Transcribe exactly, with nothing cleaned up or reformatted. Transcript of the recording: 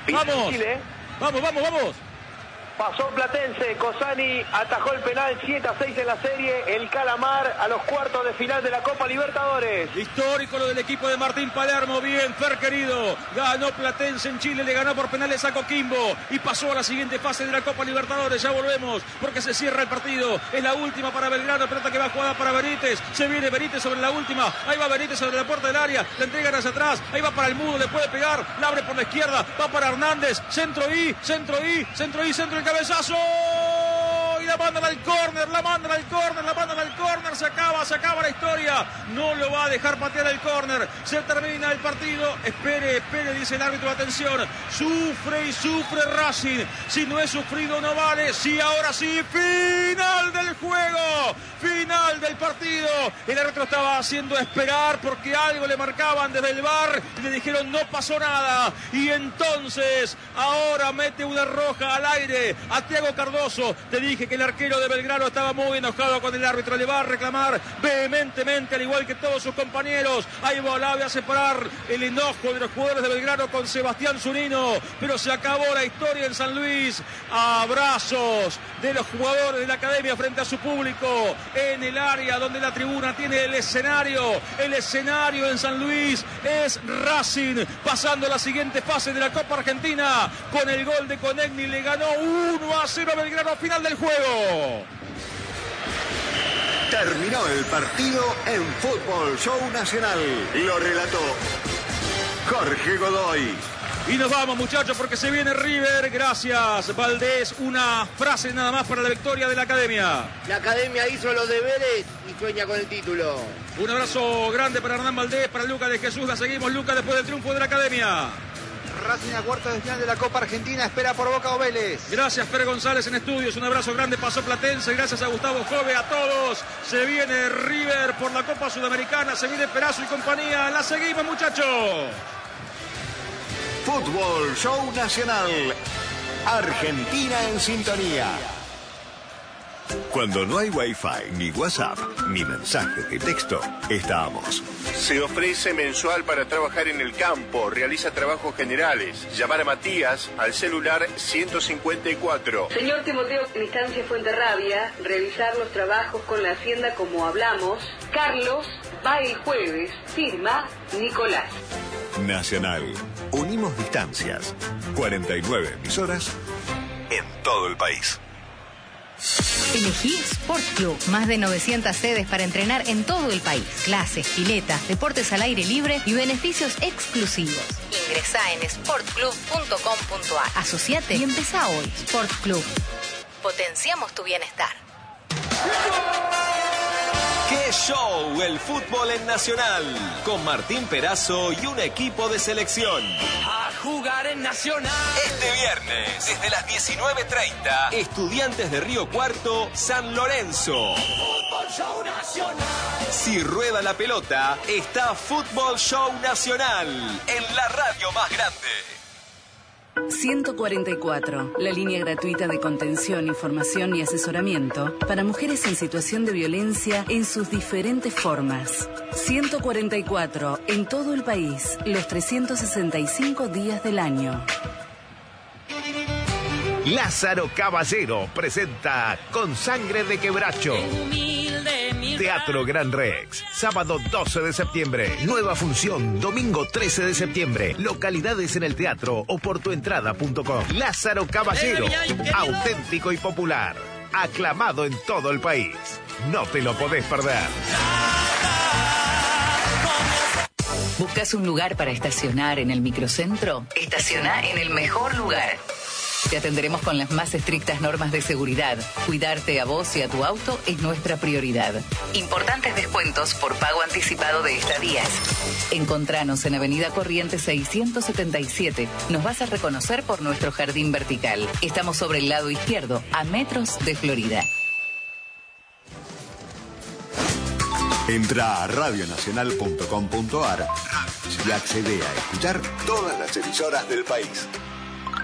Vamos. Chile. Vamos, vamos, vamos. Pasó Platense, Cosani atajó el penal, siete a seis en la serie, el Calamar a los cuartos de final de la Copa Libertadores. Histórico lo del equipo de Martín Palermo, bien, Fer querido, ganó Platense en Chile, le ganó por penales a Coquimbo y pasó a la siguiente fase de la Copa Libertadores. Ya volvemos porque se cierra el partido, es la última para Belgrano, pelota que va jugada para Benítez, se viene Benítez sobre la última, ahí va Benítez sobre la puerta del área, la entregan hacia atrás, ahí va para el Mudo, le puede pegar, la abre por la izquierda, va para Hernández, centro y, centro y, centro y, centro y cabezazo y la mandan al córner, la mandan al córner, la mandan al córner, se acaba, se acaba la historia, no lo va a dejar patear el córner, se termina el partido, espere, espere, dice el árbitro, atención, sufre y sufre Racing, si no es sufrido no vale, sí, ahora sí, final del juego, final del partido, el árbitro estaba haciendo esperar porque algo le marcaban desde el V A R y le dijeron no pasó nada, y entonces ahora mete una roja al aire a Thiago Cardoso. Te dije que el arquero de Belgrano estaba muy enojado con el árbitro, le va a reclamar vehementemente al igual que todos sus compañeros. Ahí Volave a separar el enojo de los jugadores de Belgrano con Sebastián Zunino, pero se acabó la historia en San Luis. Abrazos de los jugadores de la academia frente a su público en el área donde la tribuna tiene el escenario. El escenario en San Luis es Racing, pasando a la siguiente fase de la Copa Argentina con el gol de Conegni, le ganó uno a cero a Belgrano, final del juego. Terminó el partido en Fútbol Show Nacional. Lo relató Jorge Godoy. Y nos vamos, muchachos, porque se viene River. Gracias, Valdés. Una frase nada más para la victoria de la academia. La academia hizo los deberes y sueña con el título. Un abrazo grande para Hernán Valdés, para Lucas de Jesús. La seguimos, Lucas, después del triunfo de la academia. Racing a cuartos de final de la Copa Argentina, espera por Boca o Vélez. Gracias, Fer González en estudios, un abrazo grande, pasó Platense, gracias a Gustavo Jove, a todos. Se viene River por la Copa Sudamericana, se viene Perazo y compañía, la seguimos, muchachos. Fútbol Show Nacional, Argentina en sintonía. Cuando no hay Wi-Fi, ni WhatsApp, ni mensajes de texto, estamos. Se ofrece mensual para trabajar en el campo, realiza trabajos generales. Llamar a Matías al celular ciento cincuenta y cuatro. Señor Timoteo Cristancia Fuenterrabia, revisar los trabajos con la Hacienda como hablamos. Carlos va el jueves, firma Nicolás. Nacional, unimos distancias. cuarenta y nueve emisoras en todo el país. Elegí Sport Club. Más de novecientas sedes para entrenar en todo el país. Clases, piletas, deportes al aire libre y beneficios exclusivos. Ingresá en sport club punto com punto a r. Asociate y empezá hoy. Sport Club. Potenciamos tu bienestar. ¡Qué show! El fútbol en Nacional. Con Martín Perazo y un equipo de selección. A jugar en Nacional. Este viernes, desde las diecinueve treinta, Estudiantes de Río Cuarto, San Lorenzo. Fútbol Show Nacional. Si rueda la pelota, está Fútbol Show Nacional. En la radio más grande. ciento cuarenta y cuatro, la línea gratuita de contención, información y asesoramiento para mujeres en situación de violencia en sus diferentes formas. ciento cuarenta y cuatro, en todo el país, los trescientos sesenta y cinco días del año. Lázaro Caballero presenta Con Sangre de Quebracho. Teatro Gran Rex, sábado doce de septiembre. Nueva función, domingo trece de septiembre. Localidades en el teatro o por tu entrada punto com. Lázaro Caballero, auténtico y popular. Aclamado en todo el país. No te lo podés perder. ¿Buscas un lugar para estacionar en el microcentro? Estaciona en el mejor lugar. Te atenderemos con las más estrictas normas de seguridad. Cuidarte a vos y a tu auto es nuestra prioridad. Importantes descuentos por pago anticipado de estadías. Encontranos en Avenida Corrientes seiscientos setenta y siete. Nos vas a reconocer por nuestro jardín vertical. Estamos sobre el lado izquierdo, a metros de Florida. Entra a radio nacional punto com punto a r y accede a escuchar todas las emisoras del país.